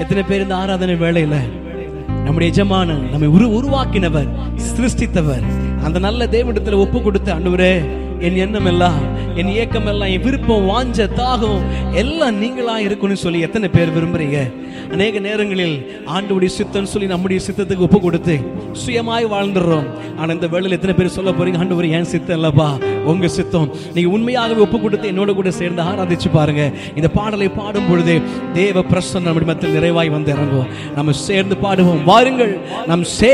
எத்தனை பேர் இந்த ஆராதனை வேளையில நம்முடைய எஜமானன் நம்மை உருவாக்கினவர், சிருஷ்டித்தவர், அந்த நல்ல தேவனிடத்துல ஒப்பு கொடுத்த ஆண்டவரே என் எண்ணம் எல்லாம், என் இயக்கம் எல்லாம், என் விருப்பம், வாஞ்ச, தாகம் எல்லாம் நீங்களா இருக்கணும்னு சொல்லி எத்தனை பேர் விரும்புறீங்க? அநேக நேரங்களில் ஆண்டவருடைய சித்தம் சொல்லி நம்முடைய சித்தத்துக்கு ஒப்பு கொடுத்து சுயமாய் வாழ்ந்துடுறோம். ஆனா இந்த வேளையில் எத்தனை பேர் சொல்ல போறீங்க, ஆண்டவர் என் சித்தம் இல்லப்பா, உங்க சித்தம். நீங்க உண்மையாகவே ஒப்பு கொடுத்து என்னோட கூட சேர்ந்து ஆராதிச்சு பாருங்க. இந்த பாடலை பாடும் பொழுது தேவ பிரசன்னம் நம்முடைய மத்தியில் நிறைவாய் வந்து இறங்குவோம். நம்ம சேர்ந்து பாடுவோம். வாருங்கள், நம்